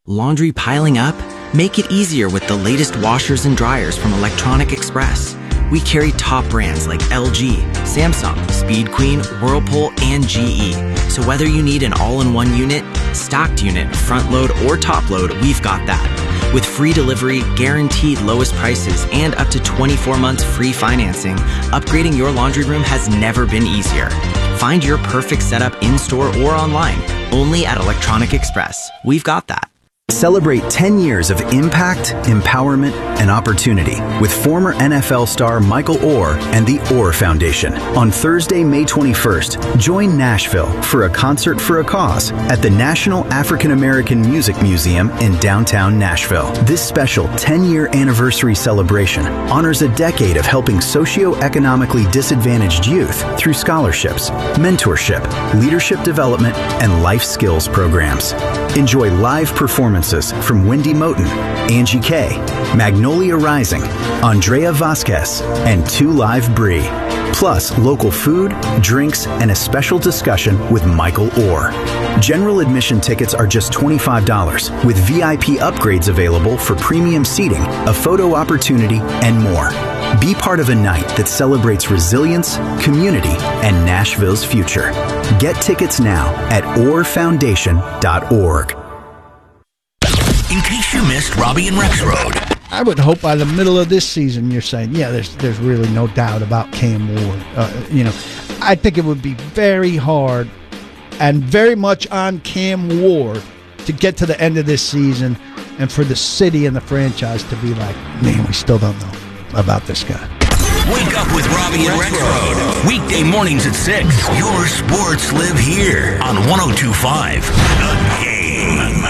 Laundry piling up? Make it easier with the latest washers and dryers from Electronic Express. We carry top brands like LG, Samsung, Speed Queen, Whirlpool, and GE. So whether you need an all-in-one unit, stocked unit, front load, or top load, we've got that. With free delivery, guaranteed lowest prices, and up to 24 months free financing, upgrading your laundry room has never been easier. Find your perfect setup in-store or online, only at Electronic Express. We've got that. Celebrate 10 years of impact, empowerment, and opportunity with former NFL star Michael Orr and the Orr Foundation. On Thursday, May 21st, join Nashville for a concert for a cause at the National African American Music Museum in downtown Nashville. This special 10-year anniversary celebration honors a decade of helping socioeconomically disadvantaged youth through scholarships, mentorship, leadership development, and life skills programs. Enjoy live performances from Wendy Moten, Angie K, Magnolia Rising, Andrea Vasquez, and Two Live Brie. Plus local food, drinks, and a special discussion with Michael Orr. General admission tickets are just $25, with VIP upgrades available for premium seating, a photo opportunity, and more. Be part of a night that celebrates resilience, community, and Nashville's future. Get tickets now at orrfoundation.org. In case you missed Robbie and Rex Road. I would hope by the middle of this season, you're saying, yeah, there's really no doubt about Cam Ward. I think it would be very hard and very much on Cam Ward to get to the end of this season and for the city and the franchise to be like, man, we still don't know about this guy. Wake up with Robbie and Rex Road. Weekday mornings at 6. Your sports live here on 102.5 The Game.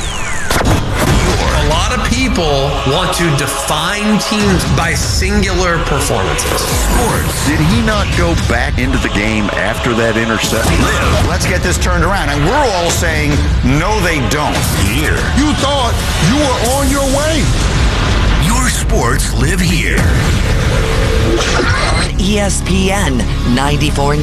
A lot of people want to define teams by singular performances. Sports. Did he not go back into the game after that interception? Let's get this turned around. And we're all saying, no, they don't. Here. You thought you were on your way. Your sports live here. On ESPN 94.9.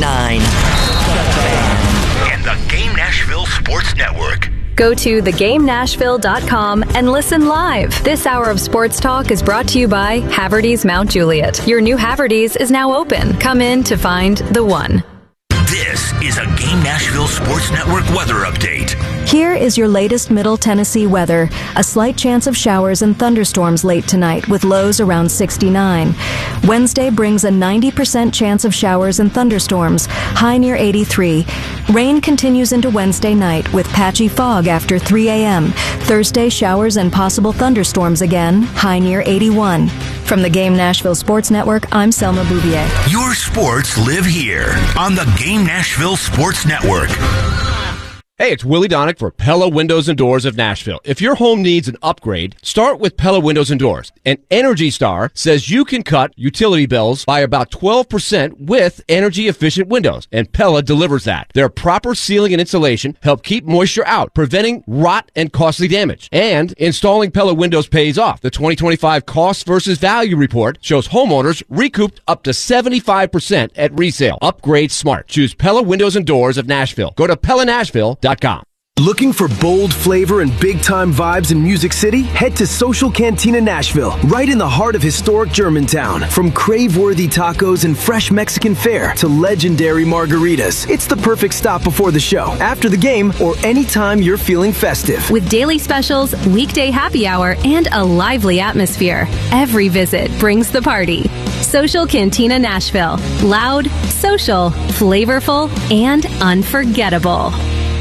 And the Game Nashville Sports Network. Go to thegamenashville.com and listen live. This hour of sports talk is brought to you by Haverty's Mount Juliet. Your new Haverty's is now open. Come in to find the one. This is a Game Nashville Sports Network weather update. Here is your latest Middle Tennessee weather. A slight chance of showers and thunderstorms late tonight with lows around 69. Wednesday brings a 90% chance of showers and thunderstorms, high near 83. Rain continues into Wednesday night with patchy fog after 3 a.m. Thursday, showers and possible thunderstorms again, high near 81. From the Game Nashville Sports Network, I'm Selma Bouvier. Your sports live here on the Game Nashville Sports Network. Hey, it's Willie Donick for Pella Windows and Doors of Nashville. If your home needs an upgrade, start with Pella Windows and Doors. And Energy Star says you can cut utility bills by about 12% with energy-efficient windows. And Pella delivers that. Their proper sealing and insulation help keep moisture out, preventing rot and costly damage. And installing Pella windows pays off. The 2025 Cost versus Value Report shows homeowners recouped up to 75% at resale. Upgrade smart. Choose Pella Windows and Doors of Nashville. Go to PellaNashville.com. Looking for bold flavor and big-time vibes in Music City? Head to Social Cantina Nashville, right in the heart of historic Germantown. From crave-worthy tacos and fresh Mexican fare to legendary margaritas, it's the perfect stop before the show, after the game, or anytime you're feeling festive. With daily specials, weekday happy hour, and a lively atmosphere, every visit brings the party. Social Cantina Nashville. Loud, social, flavorful, and unforgettable.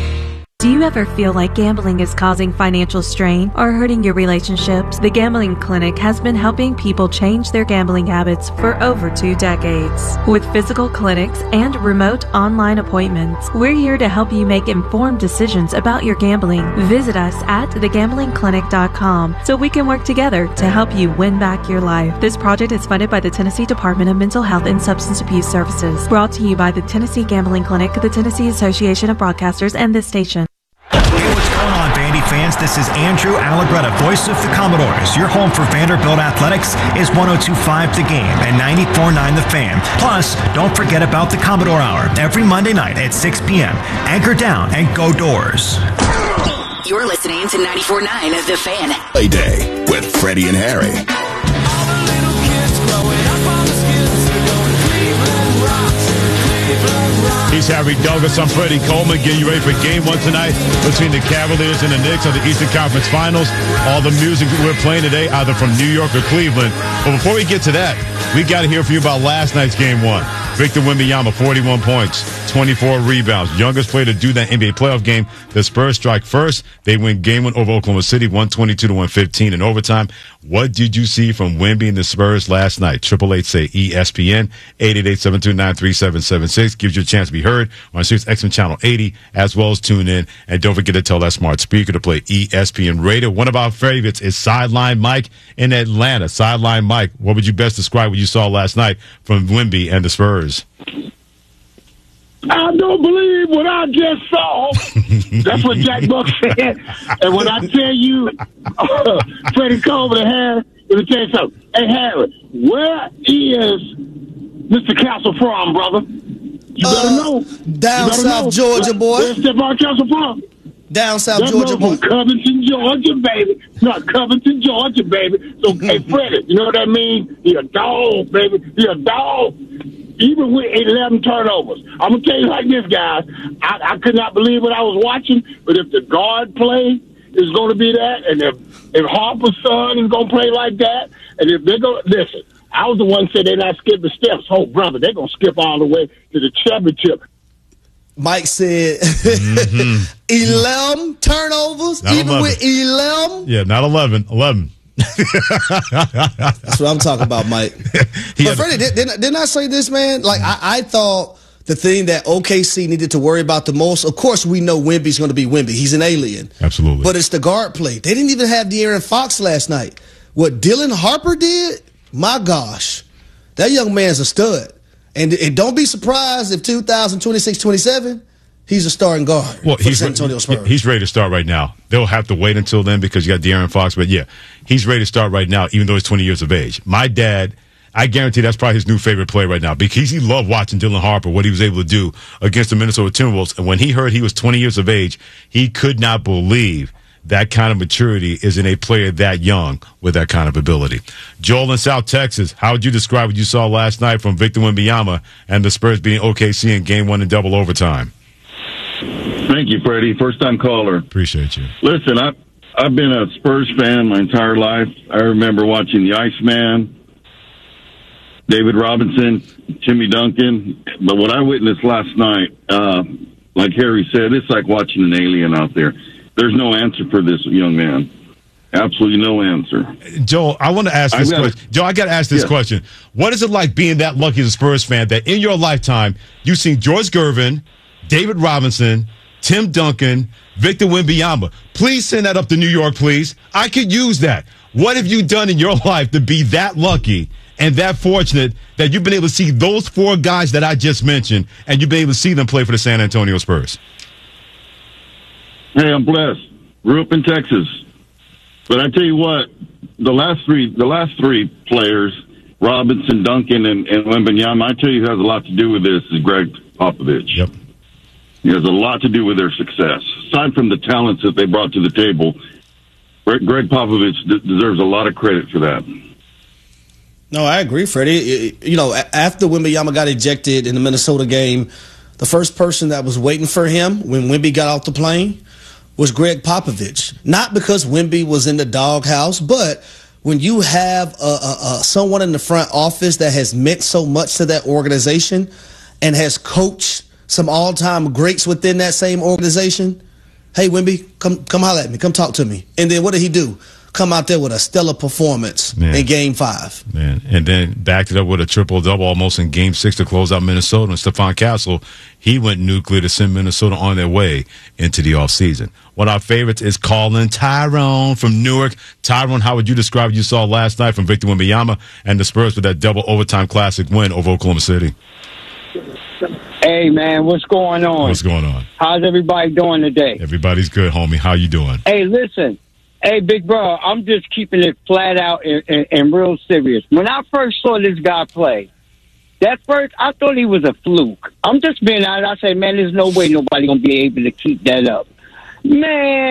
Do you ever feel like gambling is causing financial strain or hurting your relationships? The Gambling Clinic has been helping people change their gambling habits for over 2 decades. With physical clinics and remote online appointments, we're here to help you make informed decisions about your gambling. Visit us at thegamblingclinic.com so we can work together to help you win back your life. This project is funded by the Tennessee Department of Mental Health and Substance Abuse Services. Brought to you by the Tennessee Gambling Clinic, the Tennessee Association of Broadcasters, and this station. Hey, what's going on, Vandy fans? This is Andrew Allegretta, voice of the Commodores. Your home for Vanderbilt Athletics is 102.5 The Game and 94.9 The Fan. Plus, don't forget about the Commodore Hour every Monday night at 6 p.m. Anchor down and go Doors. You're listening to 94.9 The Fan. Play Day with Freddie and Harry. He's Harry Douglas. I'm Freddie Coleman. Getting you ready for Game 1 tonight between the Cavaliers and the Knicks of the Eastern Conference Finals. All the music that we're playing today, either from New York or Cleveland. But before we get to that, we got to hear from you about last night's Game 1. Victor Wembanyama, 41 points, 24 rebounds. Youngest player to do that NBA playoff game. The Spurs strike first. They win Game 1 over Oklahoma City, 122-115 in overtime. What did you see from Wemby and the Spurs last night? 888-SAY-ESPN, 888-729-3776. Gives you a chance to be heard on Sirius XM Channel 80, as well as tune in. And don't forget to tell that smart speaker to play ESPN Radio. One of our favorites is Sideline Mike in Atlanta. Sideline Mike, what would you best describe what you saw last night from Wemby and the Spurs? I don't believe what I just saw. That's what Jack Buck said. And when I tell you, Freddie Coleman and Harry, let me tell you something. Hey, Harry, where is Mr. Castle from, brother? You better know. Down South Georgia, boy. Where's Stephon Castle from? Down South Georgia, boy. From Covington, Georgia, baby. Not Covington, Georgia, baby. So, hey, Freddie, you know what that means? He a dog, baby. He a dog. Even with 11 turnovers. I'm going to tell you like this, guys. I could not believe what I was watching, but if the guard play is going to be that, and if Harper's son is going to play like that, and if they're going to, listen, I was the one who said they're not skipping steps. Oh, brother, they're going to skip all the way to the championship. Mike said 11 turnovers, not even 11. with 11. Yeah, not 11. 11. That's what I'm talking about, Mike. But Freddie, didn't I say this, man? Like, I thought the thing that OKC needed to worry about the most, of course, we know Wemby's going to be Wemby. He's an alien. Absolutely. But it's the guard play. They didn't even have De'Aaron Fox last night. What Dylan Harper did, my gosh, that young man's a stud. And don't be surprised if 2026-27, he's a starting guard for the San Antonio Spurs. He's ready to start right now. They'll have to wait until then because you got De'Aaron Fox. But, yeah, he's ready to start right now, even though he's 20 years of age. My dad, I guarantee that's probably his new favorite play right now because he loved watching Dylan Harper, what he was able to do against the Minnesota Timberwolves. And when he heard he was 20 years of age, he could not believe that kind of maturity is in a player that young with that kind of ability. Joel in South Texas, how would you describe what you saw last night from Victor Wembanyama and the Spurs beating OKC in Game 1 in double overtime? Thank you, Freddie. First-time caller. Appreciate you. Listen, I've been a Spurs fan my entire life. I remember watching the Iceman, David Robinson, Timmy Duncan. But what I witnessed last night, like Harry said, it's like watching an alien out there. There's no answer for this young man. Absolutely no answer. Joel, I want to ask this question. Joel, I got to ask this question. What is it like being that lucky as a Spurs fan that in your lifetime you've seen George Gervin, David Robinson, Tim Duncan, Victor Wembanyama? Please send that up to New York, please. I could use that. What have you done in your life to be that lucky and that fortunate that you've been able to see those four guys that I just mentioned and you've been able to see them play for the San Antonio Spurs? Hey, I'm blessed. Grew up in Texas. But I tell you what, the last three players, Robinson, Duncan, and Wembanyama, I tell you who has a lot to do with this is Greg Popovich. Yep. He has a lot to do with their success. Aside from the talents that they brought to the table, Greg Popovich deserves a lot of credit for that. No, I agree, Freddie. You know, after Wembanyama got ejected in the Minnesota game, the first person that was waiting for him when Wemby got off the plane was Greg Popovich. Not because Wemby was in the doghouse, but when you have someone in the front office that has meant so much to that organization and has coached some all-time greats within that same organization, hey, Wemby, come holler at me. Come talk to me. And then what did he do? Come out there with a stellar performance in Game 5. Man, and then backed it up with a triple-double almost in Game 6 to close out Minnesota. And Stephon Castle, he went nuclear to send Minnesota on their way into the offseason. One of our favorites is calling Tyrone from Newark. Tyrone, how would you describe what you saw last night from Victor Wembanyama and the Spurs with that double overtime classic win over Oklahoma City? Hey, man, what's going on? What's going on? How's everybody doing today? Everybody's good, homie. How you doing? Hey, listen. Hey, big bro, I'm just keeping it flat out and real serious. When I first saw this guy play, I thought he was a fluke. I'm just being honest. I say, man, there's no way nobody going to be able to keep that up. Man,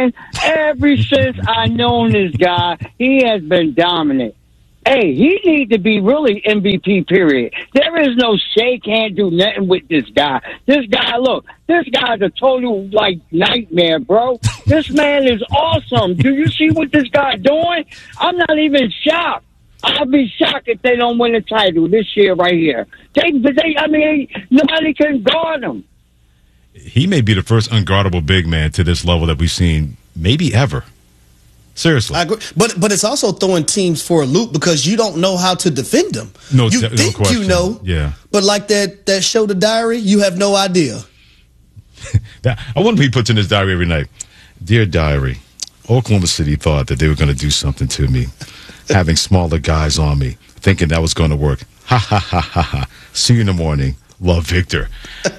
Ever since I known this guy, he has been dominant. Hey, he needs to be really MVP, period. There is no Shea can't do nothing with this guy. This guy's a total, nightmare, bro. This man is awesome. Do you see what this guy's doing? I'm not even shocked. I'll be shocked if they don't win the title this year right here. Nobody can guard him. He may be the first unguardable big man to this level that we've seen maybe ever. Seriously. I agree. But it's also throwing teams for a loop because you don't know how to defend them. No You know. Yeah. But like that show, The Diary, you have no idea. I wonder if he puts in his diary every night. Dear Diary, Oklahoma City thought that they were going to do something to me, having smaller guys on me, thinking that was going to work. Ha, ha, ha, ha, ha. See you in the morning. Love, Victor.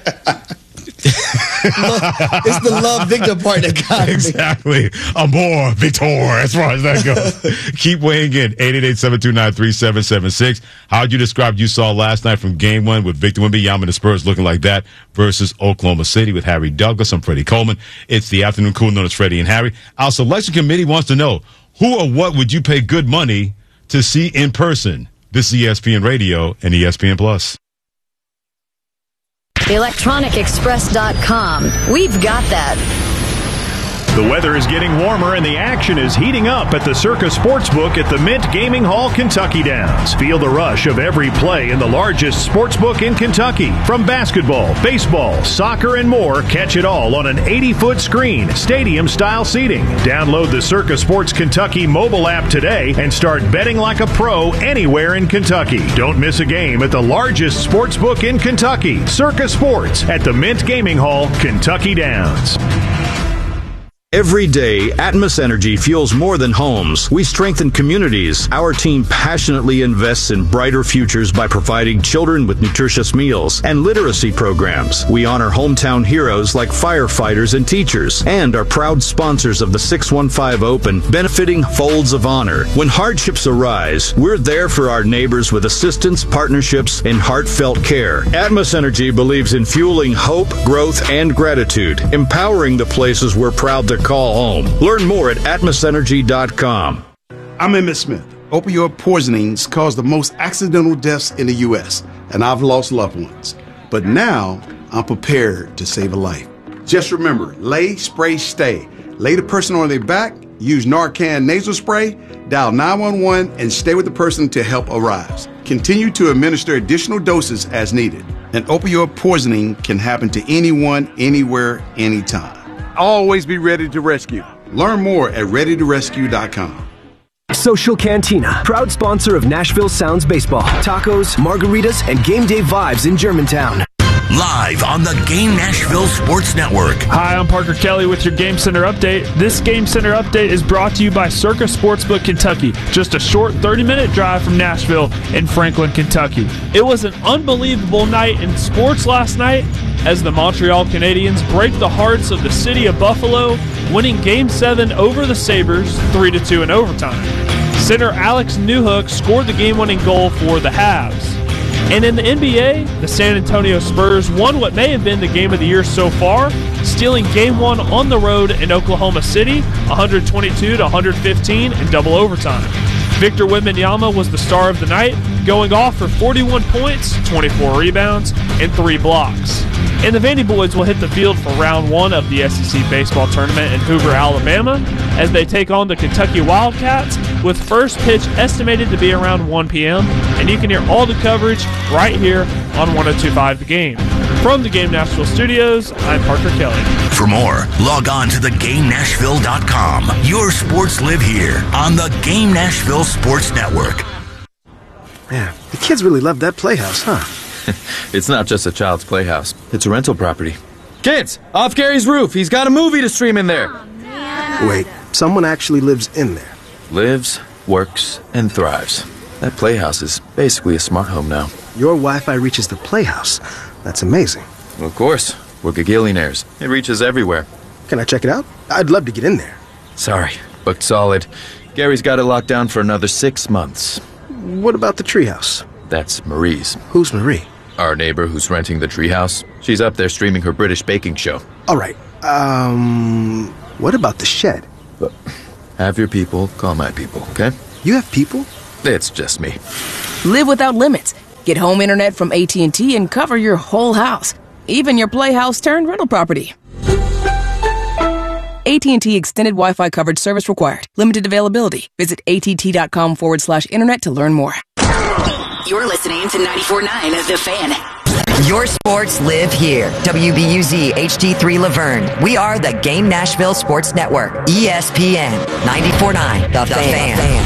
It's the love Victor part that got me. Exactly. Amor, Victor, as far as that goes. Keep weighing in. 888-729-3776. How'd you describe you saw last night from game one with Victor Wembanyama and the Spurs looking like that versus Oklahoma City with Harry Douglas? I'm Freddie Coleman. It's the afternoon cool known as Freddie and Harry. Our selection committee wants to know who or what would you pay good money to see in person? This is ESPN Radio and ESPN Plus. ElectronicExpress.com. We've got that. The weather is getting warmer and the action is heating up at the Circa Sportsbook at the Mint Gaming Hall, Kentucky Downs. Feel the rush of every play in the largest sportsbook in Kentucky. From basketball, baseball, soccer, and more, catch it all on an 80-foot screen, stadium-style seating. Download the Circa Sports Kentucky mobile app today and start betting like a pro anywhere in Kentucky. Don't miss a game at the largest sportsbook in Kentucky, Circa Sports at the Mint Gaming Hall, Kentucky Downs. Every day, Atmos Energy fuels more than homes. We strengthen communities. Our team passionately invests in brighter futures by providing children with nutritious meals and literacy programs. We honor hometown heroes like firefighters and teachers, and are proud sponsors of the 615 Open, benefiting Folds of Honor. When hardships arise, we're there for our neighbors with assistance, partnerships, and heartfelt care. Atmos Energy believes in fueling hope, growth, and gratitude, empowering the places we're proud to call home. Learn more at atmosenergy.com. I'm Emmett Smith. Opioid poisonings cause the most accidental deaths in the U.S., and I've lost loved ones. But now, I'm prepared to save a life. Just remember, lay, spray, stay. Lay the person on their back, use Narcan nasal spray, dial 911, and stay with the person until help arrives. Continue to administer additional doses as needed. An opioid poisoning can happen to anyone, anywhere, anytime. Always be ready to rescue. Learn more at readytorescue.com. Social Cantina, proud sponsor of Nashville Sounds Baseball. Tacos, margaritas, and game day vibes in Germantown. Live on the Game Nashville Sports Network. Hi, I'm Parker Kelly with your Game Center update. This Game Center update is brought to you by Circa Sportsbook Kentucky, just a short 30-minute drive from Nashville in Franklin, Kentucky. It was an unbelievable night in sports last night as the Montreal Canadiens break the hearts of the city of Buffalo, winning Game 7 over the Sabres 3-2 in overtime. Center Alex Newhook scored the game-winning goal for the Habs. And in the NBA, the San Antonio Spurs won what may have been the game of the year so far, stealing Game 1 on the road in Oklahoma City, 122-115 in double overtime. Victor Wembanyama was the star of the night, going off for 41 points, 24 rebounds, and 3 blocks. And the Vandy Boys will hit the field for round 1 of the SEC baseball tournament in Hoover, Alabama, as they take on the Kentucky Wildcats, with first pitch estimated to be around 1 p.m. And you can hear all the coverage right here on 102.5 The Game. From the Game Nashville studios, I'm Parker Kelly. For more, log on to theGameNashville.com. Your sports live here on the Game Nashville Sports Network. Man, the kids really love that playhouse, huh? It's not just a child's playhouse. It's a rental property. Kids, off Gary's roof. He's got a movie to stream in there. Wait, someone actually lives in there? Lives, works, and thrives. That playhouse is basically a smart home now. Your Wi-Fi reaches the playhouse. That's amazing. Well, of course. We're gagillionaires. It reaches everywhere. Can I check it out? I'd love to get in there. Sorry, booked solid. Gary's got it locked down for another 6 months. What about the treehouse? That's Marie's. Who's Marie? Our neighbor who's renting the treehouse. She's up there streaming her British baking show. All right. What about the shed? But have your people call my people, okay? You have people? It's just me. Live without limits. Get home internet from AT&T and cover your whole house, even your playhouse turned rental property. AT&T Extended Wi-Fi coverage service required. Limited availability. Visit att.com/internet to learn more. You're listening to 94.9 The Fan. Your sports live here. WBUZ HD3 Laverne. We are the Game Nashville Sports Network. ESPN 94.9 The Fan.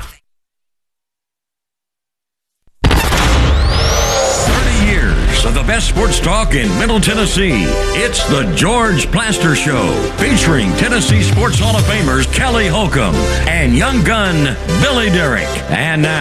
30 years of the best sports talk in Middle Tennessee. It's the George Plaster Show, featuring Tennessee Sports Hall of Famers Kelly Holcomb and young gun Billy Derrick. And now,